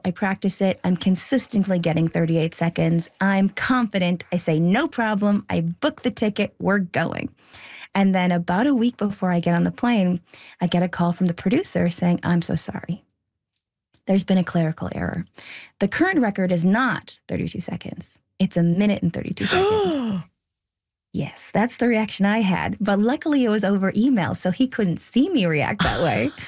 I practice it. I'm consistently getting 38 seconds. I'm confident. I say, no problem. I book the ticket. We're going. And then about a week before I get on the plane, I get a call from the producer saying, I'm so sorry. There's been a clerical error. The current record is not 32 seconds. It's 1 minute and 32 seconds. Yes, that's the reaction I had. But luckily it was over email, so he couldn't see me react that way.